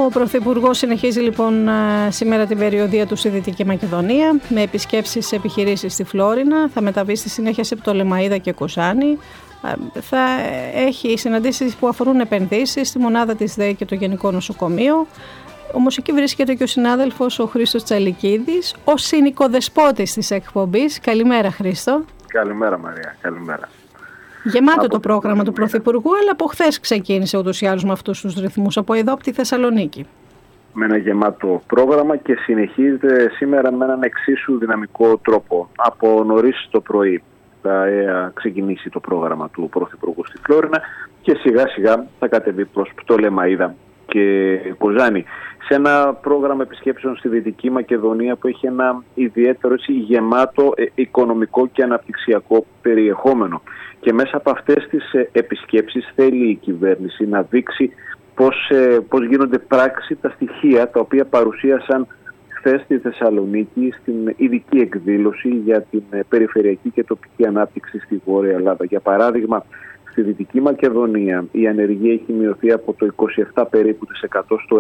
Ο Πρωθυπουργός συνεχίζει λοιπόν σήμερα την περιοδεία του στη Δυτική Μακεδονία με επισκέψεις σε επιχειρήσεις στη Φλόρινα. Θα μεταβεί στη συνέχεια σε Πτολεμαΐδα και Κοζάνη. Θα έχει συναντήσεις που αφορούν επενδύσεις στη μονάδα της ΔΕΗ και το Γενικό Νοσοκομείο. Όμως εκεί βρίσκεται και ο συνάδελφος ο Χρήστος Τσαλικίδης, ο συνοικοδεσπότης της εκπομπής. Καλημέρα, Χρήστο. Καλημέρα, Μαρία. Καλημέρα. Γεμάτο το πρόγραμμα του Πρωθυπουργού, αλλά από χθες ξεκίνησε ούτως ή άλλως με αυτούς τους ρυθμούς, από εδώ, από τη Θεσσαλονίκη. Με ένα γεμάτο πρόγραμμα και συνεχίζεται σήμερα με έναν εξίσου δυναμικό τρόπο. Από νωρίς το πρωί θα ξεκινήσει το πρόγραμμα του Πρωθυπουργού στη Φλόρινα και σιγά σιγά θα κατεβεί προς Πτολεμαΐδα και Κοζάνη, σε ένα πρόγραμμα επισκέψεων στη Δυτική Μακεδονία που έχει ένα ιδιαίτερο γεμάτο οικονομικό και αναπτυξιακό περιεχόμενο. Και μέσα από αυτές τις επισκέψεις θέλει η κυβέρνηση να δείξει πώς γίνονται πράξη τα στοιχεία τα οποία παρουσίασαν χθες στη Θεσσαλονίκη στην ειδική εκδήλωση για την περιφερειακή και τοπική ανάπτυξη στη Βόρεια Ελλάδα. Για παράδειγμα, στη Δυτική Μακεδονία η ανεργία έχει μειωθεί από το 27 περίπου στο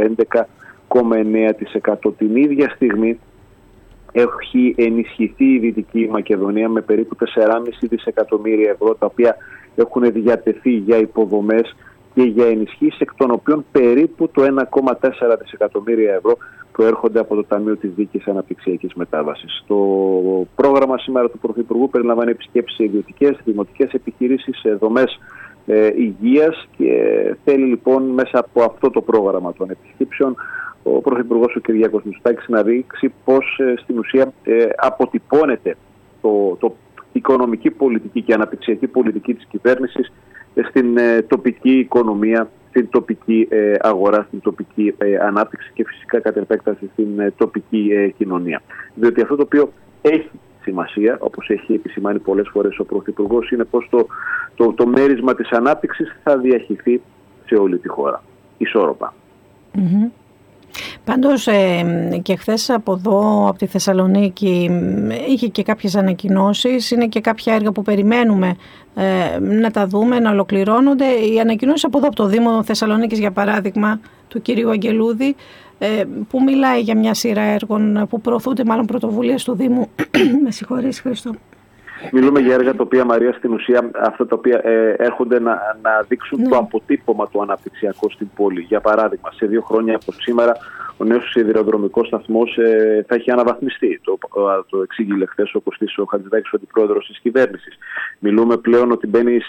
11,9%. Την ίδια στιγμή έχει ενισχυθεί η Δυτική Μακεδονία με περίπου 4,5 δισεκατομμύρια ευρώ, τα οποία έχουν διατεθεί για υποδομές και για ενισχύσεις, εκ των οποίων περίπου το 1,4 δισεκατομμύρια ευρώ προέρχονται από το Ταμείο της Δίκης Αναπτυξιακής Μετάβασης. Το πρόγραμμα σήμερα του Πρωθυπουργού περιλαμβάνει επισκέψεις σε ιδιωτικές, δημοτικές επιχειρήσεις, σε δομές υγείας και θέλει λοιπόν μέσα από αυτό το πρόγραμμα των επισκέψεων ο Πρωθυπουργός ο Κυριάκος Μητσοτάκης να δείξει πώς στην ουσία αποτυπώνεται το οικονομική πολιτική και αναπτυξιακή πολιτική της κυβέρνησης στην τοπική οικονομία, στην τοπική αγορά, στην τοπική ανάπτυξη και φυσικά κατ' επέκταση στην τοπική κοινωνία. Διότι αυτό το οποίο έχει σημασία, όπως έχει επισημάνει πολλές φορές ο Πρωθυπουργός, είναι πως το μέρισμα της ανάπτυξης θα διαχυθεί σε όλη τη χώρα, ισόρροπα. Mm-hmm. Πάντως και χθες από εδώ, από τη Θεσσαλονίκη, είχε και κάποιες ανακοινώσεις. Είναι και κάποια έργα που περιμένουμε να τα δούμε, να ολοκληρώνονται. Οι ανακοινώσεις από εδώ, από το Δήμο Θεσσαλονίκης, για παράδειγμα, του κυρίου Αγγελούδη, που μιλάει για μια σειρά έργων που προωθούνται, μάλλον πρωτοβουλίες του Δήμου. Με συγχωρείς, Χρήστο. Μιλούμε για έργα τα οποία, Μαρία, στην ουσία αυτά τα οποία έρχονται να δείξουν το αποτύπωμα του αναπτυξιακού στην πόλη. Για παράδειγμα, σε 2 χρόνια από σήμερα ο νέος σιδηροδρομικός σταθμός θα έχει αναβαθμιστεί. Το εξήγηλε χθες ο Κωστής ο Χατζηδάκης, ο αντιπρόεδρος της κυβέρνησης. Μιλούμε πλέον ότι μπαίνει